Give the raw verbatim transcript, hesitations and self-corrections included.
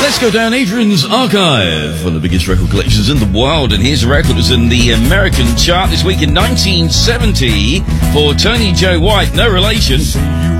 Let's go down Adrian's archive, one of the biggest record collections in the world, and here's a record that was in the American chart this week in nineteen seventy for Tony Joe White, no relation.